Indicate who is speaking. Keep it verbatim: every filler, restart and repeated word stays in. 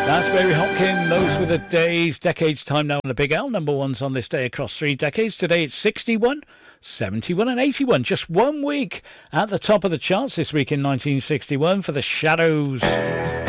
Speaker 1: That's Mary Hopkin. Those were the days, decades time now on the Big L. Number ones on this day across three decades. Today it's sixty-one, seventy-one and eighty-one. Just one week at the top of the charts this week in nineteen sixty-one for the Shadows.